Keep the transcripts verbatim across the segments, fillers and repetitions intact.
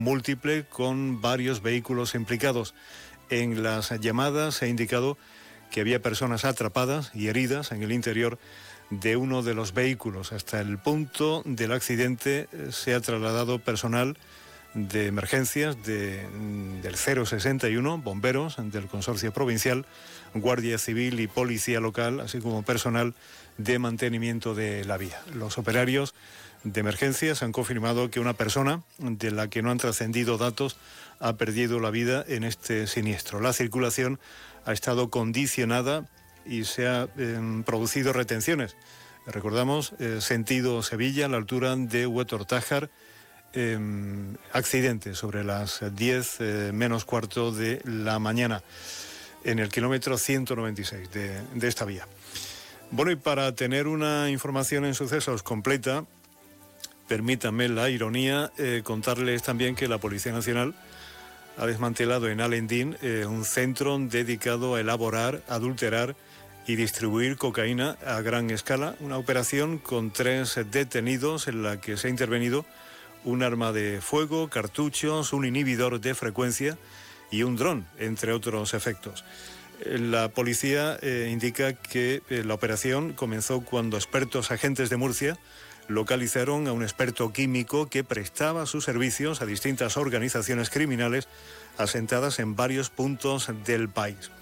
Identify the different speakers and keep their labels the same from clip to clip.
Speaker 1: múltiple con varios vehículos implicados. En las llamadas se ha indicado que había personas atrapadas y heridas en el interior de uno de los vehículos. Hasta el punto del accidente se ha trasladado personal de emergencias de, del cero sesenta y uno, bomberos del consorcio provincial, Guardia Civil y Policía Local, así como personal de mantenimiento de la vía. Los operarios de emergencias han confirmado que una persona, de la que no han trascendido datos, ha perdido la vida en este siniestro. La circulación ha estado condicionada y se han eh, producido retenciones. Recordamos, eh, sentido Sevilla, a la altura de Huetor-Tájar, eh, accidente sobre las diez eh, menos cuarto de la mañana, en el kilómetro ciento noventa y seis de, de esta vía. Bueno, y para tener una información en sucesos completa, permítanme la ironía, eh, contarles también que la Policía Nacional ha desmantelado en Alendín eh, un centro dedicado a elaborar, adulterar y distribuir cocaína a gran escala. Una operación con tres detenidos en la que se ha intervenido un arma de fuego, cartuchos, un inhibidor de frecuencia y un dron, entre otros efectos. La policía eh, indica que eh, la operación comenzó cuando expertos agentes de Murcia localizaron a un experto químico que prestaba sus servicios a distintas organizaciones criminales asentadas en varios puntos del país.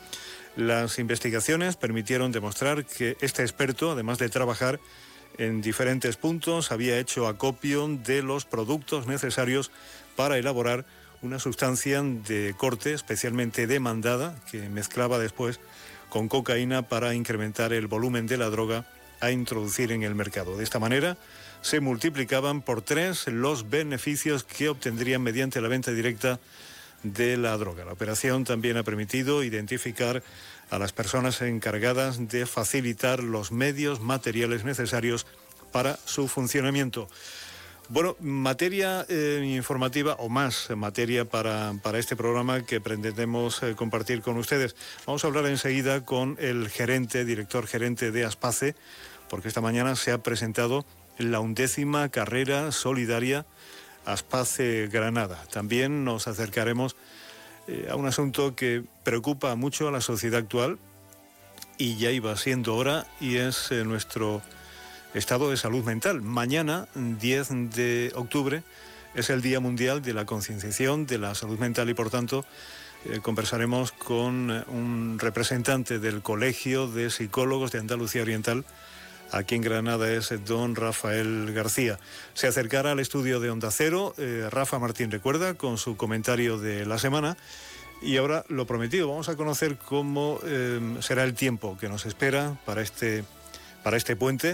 Speaker 1: Las investigaciones permitieron demostrar que este experto, además de trabajar en diferentes puntos, había hecho acopio de los productos necesarios para elaborar una sustancia de corte especialmente demandada que mezclaba después con cocaína para incrementar el volumen de la droga a introducir en el mercado. De esta manera se multiplicaban por tres los beneficios que obtendrían mediante la venta directa de la droga. La operación también ha permitido identificar a las personas encargadas de facilitar los medios materiales necesarios para su funcionamiento. Bueno, materia eh, informativa o más materia para, para este programa que pretendemos eh, compartir con ustedes. Vamos a hablar enseguida con el gerente, director gerente de Aspace, porque esta mañana se ha presentado la undécima carrera solidaria Aspace Granada. También nos acercaremos eh, a un asunto que preocupa mucho a la sociedad actual y ya iba siendo hora, y es eh, nuestro estado de salud mental. Mañana, diez de octubre, es el Día Mundial de la Concienciación de la Salud Mental y, por tanto, eh, conversaremos con un representante del Colegio de Psicólogos de Andalucía Oriental. Aquí en Granada es don Rafael García. Se acercará al estudio de Onda Cero, eh, Rafa Martín Recuerda, con su comentario de la semana. Y ahora, lo prometido, vamos a conocer cómo eh, será el tiempo que nos espera para este, para este puente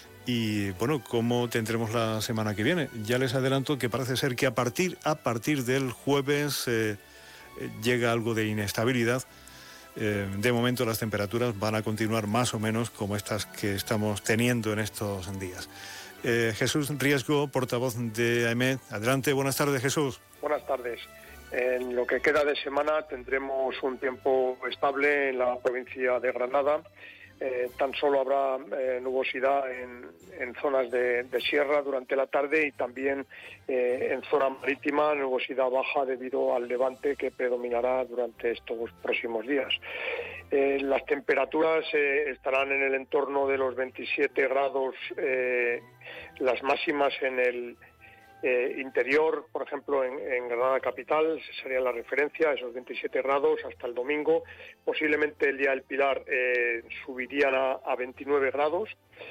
Speaker 1: y, bueno, cómo tendremos la semana que viene. Ya les adelanto que parece ser que a partir, a partir del jueves eh, llega algo de inestabilidad. Eh, de momento las temperaturas van a continuar más o menos como estas que estamos teniendo en estos días. Eh, Jesús Riesgo, portavoz de AEMET. Adelante, buenas tardes, Jesús.
Speaker 2: Buenas tardes. En lo que queda de semana tendremos un tiempo estable en la provincia de Granada. Eh, tan solo habrá eh, nubosidad en, en zonas de, de sierra durante la tarde y también eh, en zona marítima nubosidad baja debido al levante que predominará durante estos próximos días. Eh, las temperaturas eh, estarán en el entorno de los veintisiete grados, eh, las máximas en el Eh, interior, por ejemplo, en, en Granada capital, sería la referencia, esos veintisiete grados hasta el domingo. Posiblemente el día del Pilar eh, subirían a, a veintinueve grados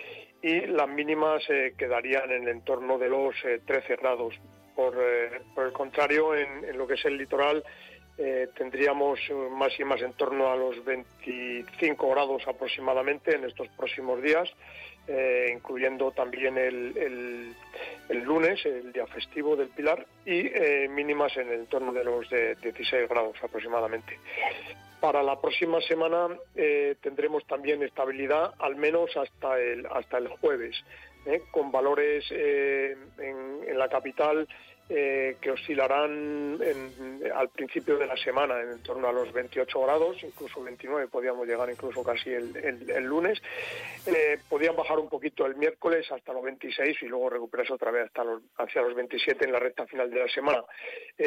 Speaker 2: y las mínimas eh, quedarían en el entorno de los eh, trece grados. Por, eh, por el contrario, en, en lo que es el litoral, eh, tendríamos máximas en torno a los veinticinco grados aproximadamente en estos próximos días. Eh, incluyendo también el, el, el lunes, el día festivo del Pilar, y eh, mínimas en el entorno de los de dieciséis grados aproximadamente. Para la próxima semana eh, tendremos también estabilidad, al menos hasta el, hasta el jueves, eh, con valores eh, en, en la capital eh, que oscilarán en, al principio de la semana en torno a los veintiocho grados, incluso veintinueve, podíamos llegar incluso casi el, el, el lunes. Eh, podían bajar un poquito el miércoles hasta los veintiséis y luego recuperarse otra vez hasta los, hacia los veintisiete en la recta final de la semana. Eh,